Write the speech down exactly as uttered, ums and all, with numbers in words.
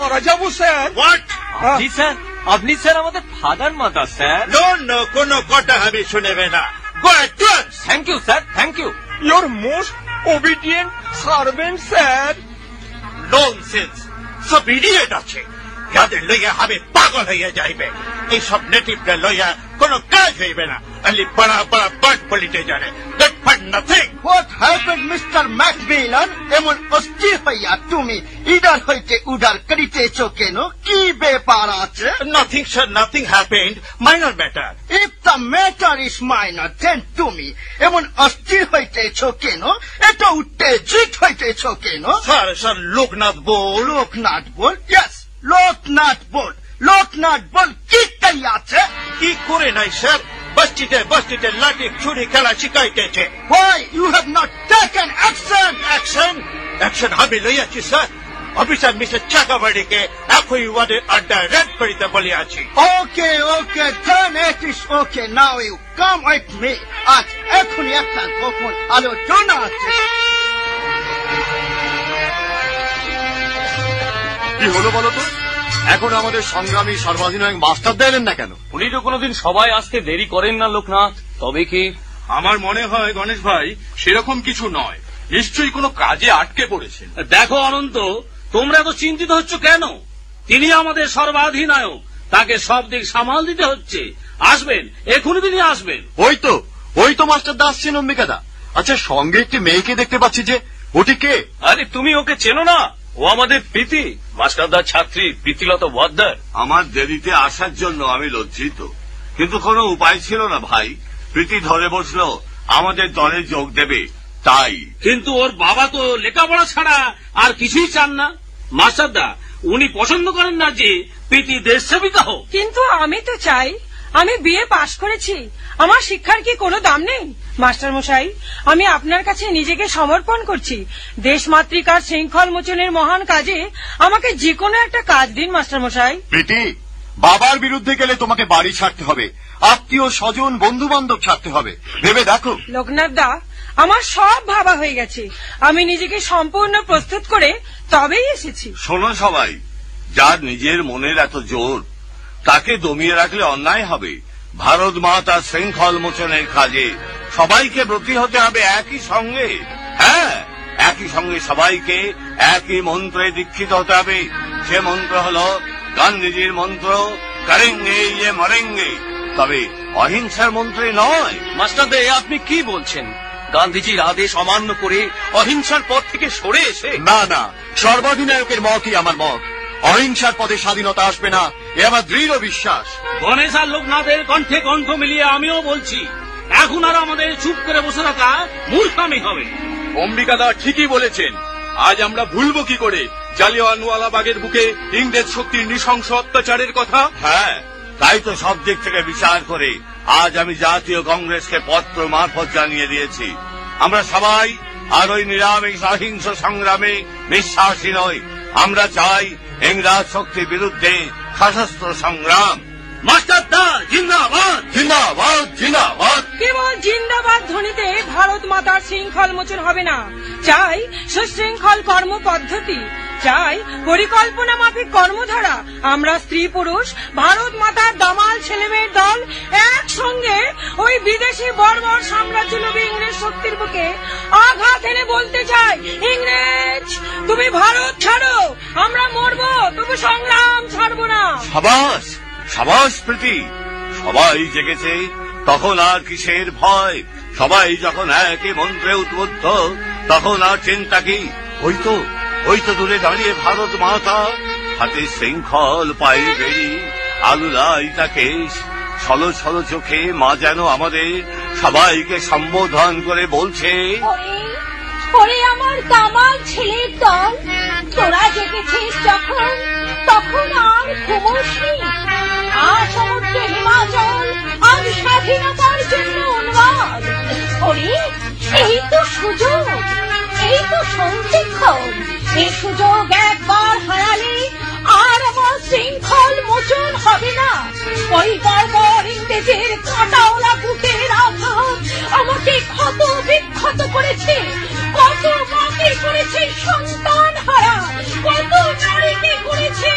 মারা যাবো sir. What? G sir, আপনি স্যার আমাদের father mother sir. No no, কোনো কথা আমি শুনেবে না। Go at thank you sir, thank you. Your most obedient servant sir. Nonsense, সব ইডিয়েট আছে যাদের লইয়া হবে পাগল হইয়া যাইবে। এইসব নেটিভকে লইয়া কোনো কাজ হইবে না। খালি বড়া বড়া বাট পলিটে জানে, দ্যাট ফাট nothing. What happened mister McMillan? এমন অস্থির হইয়া তুমি ইডার হইতে উডার করিতেছ কেন? কি ব্যাপার আছে? Nothing sir, nothing happened, minor matter. If the matter is minor, দেন তুমি এমন অস্থির হইতেছ কেন? এত উত্তেজিত হইতেছ কেন? স্যার স্যার লোকনাথ বল। লোকনাথ বল? ইয়েস, লোকনাথ বল। লোকনাথ বল কি তাই আছে? কি করে নাই স্যার? বস্তিতে বস্তিতে লাঠি ছুরি খেলা শিখাইতেছে। Why you have not taken action? Action action আমি লইয়াছি স্যার। অফিসার মিস্টার চাকাবাড়িকে একই ওয়ার্ডের আড্ডা রেড করিতে বলিয়াছি। Okay, okay, then it is okay. Now you come with me. আজ এখনই একটা গোপন আলোচনা আছে। কি হলো বলো তো? এখন আমাদের সংগ্রামী সর্বাধিনায়ক মাস্টারদা এলেন না কেন? উনি তো কোনোদিন সবাই আসতে দেরি করেন না লোকনাথ। তবে কি আমার মনে হয় গণেশ ভাই সেরকম কিছু নয়, নিশ্চয়ই কোনো কাজে আটকে পড়েছেন। দেখো অনন্ত, তোমরা তো চিন্তিত হচ্ছ কেন? তিনি আমাদের সর্বাধিনায়ক, তাকে সব দিক সামাল দিতে হচ্ছে। আসবেন, এখনই তিনি আসবেন। ওই তো ওই তো মাস্টারদা আসছেন অম্বিকাদা। আচ্ছা, সঙ্গে একটি মেয়েকে দেখতে পাচ্ছি যে, ওটি কে? আরে তুমি ওকে চেনো না? ও আমাদের প্রীতি, মাস্টারদার ছাত্রী প্রীতিলতা ওয়াদ্দার। আমার দেরিতে আসার জন্য আমি লজ্জিত, কিন্তু কোনো উপায় ছিল না ভাই। প্রীতি ধরে বসলো আমাদের দলে যোগ দেবে, তাই। কিন্তু ওর বাবা তো লেখাপড়া ছাড়া আর কিছুই চান না। মাস্টারদা, উনি পছন্দ করেন না যে প্রীতি দেশ সেবিকা হোক। কিন্তু আমি তো চাই। আমি বিএ পাশ করেছি, আমার শিক্ষার কি কোনো দাম নেই? মাস্টার মশাই, আমি আপনার কাছে নিজেকে সমর্পণ করছি। দেশমাতৃকার শৃঙ্খল মোচনের মহান কাজে আমাকে যে কোনো একটা কাজ দিন মাস্টার মশাই। প্রীতি, বাবার বিরুদ্ধে গেলে তোমাকে বাড়ি ছাড়তে হবে, আত্মীয় স্বজন বন্ধু বান্ধব ছাড়তে হবে, ভেবে দেখো। লোকনাথ দা, আমার সব ভাবা হয়ে গেছে। আমি নিজেকে সম্পূর্ণ প্রস্তুত করে তবেই এসেছি। শোনো সবাই, যার নিজের মনের এত জোর, তাকে দমিয়ে রাখলে অন্যায় হবে। ভারত মাতা শৃঙ্খল মোচনের কাজে সবাইকে ব্রতী হতে হবে একই সঙ্গে। হ্যাঁ, একই সঙ্গে সবাইকে একই মন্ত্রে দীক্ষিত হতে হবে। সে মন্ত্র হল গান্ধীজির মন্ত্র, করেঙ্গে ইয়ে মরেঙ্গে, তবে অহিংসার মন্ত্রে নয়। মাস্টারদা, আপনি কি বলছেন? গান্ধীজির আদেশ অমান্য করে অহিংসার পথ থেকে সরে এসে? না না, সর্বাধিনায়কের মতই আমার মত। অহিংসার পথে স্বাধীনতা আসবে না, এ আমার দৃঢ় বিশ্বাস। গণেশ আর লোকনাথের কণ্ঠে কণ্ঠ মিলিয়ে আমিও বলছি, এখন আর আমাদের চুপ করে বসে থাকা মূর্খামি হবে। অম্বিকাদা ঠিকই বলেছেন। আজ আমরা ভুলবো কি করে জালিয়ানওয়ালাবাগের বুকে ইংরেজ শক্তির নৃশংস অত্যাচারের কথা? হ্যাঁ, তাই তো সব দিক থেকে বিচার করে আজ আমি জাতীয় কংগ্রেসকে পত্র মারফত জানিয়ে দিয়েছি, আমরা সবাই আর ওই নিরামিষ অহিংস সংগ্রামে বিশ্বাসী নই। আমরা চাই ইংরাজ শক্তির বিরুদ্ধে সশস্ত্র সংগ্রাম। মাস্টারদা জিন্দাবাদ, জিন্দাবাদ, জিন্দাবাদ। কেবল জিন্দাবাদ ধ্বনিতে ভারত মাতার শৃঙ্খল মোচন হবে না। চাই সুশৃঙ্খল কর্ম পদ্ধতি, চাই পরিকল্পনা মাফিক কর্মধারা। আমরা স্ত্রী পুরুষ ভারত মাতার দামাল ছেলেমেয়ের দল একসঙ্গে ওই বিদেশি বর্বর সাম্রাজ্যলোভী ইংরেজ শক্তির বুকে আঘাত এনে বলতে চাই, ইংরেজ তুমি ভারত ছাড়ো, আমরা মরবো তবু সংগ্রাম ছাড়বো না। সাবাস সাবাস প্রীতি, সবাই জেগেছে, তখন আর কিসের ভয়? সবাই যখন একই মন্ত্রে উদ্বুদ্ধ, তখন আর চিন্তা কি? ওই তো ওই তো দূরে দাঁড়িয়ে ভারত মাতা, হাতে শৃঙ্খল, পায়ে বেড়ি, আলুলাই তাকে ছলো ছলো চোখে মা যেন আমাদের সবাইকে সম্বোধন করে বলছে, ওরে আমার দামাল ছেলের দল, তোরা জেগেছিস যখন, তখন আর ঘুমোসনি। আজ সমুদ্র হিমাচল আজ স্বাধীনতার জন্য উন্মাদ। ওরে, এই তো সুযোগ, এই তো সন্ধিক্ষণ। এই সুযোগ একবার হারালে আর আমার শৃঙ্খল মোচন হবে না। ওই বর্বর ইংরেজের কাঁটাওয়ালা বুকের আঘাত আমাকে ক্ষত বিক্ষত করেছে, কত মাকে করেছে সন্তান।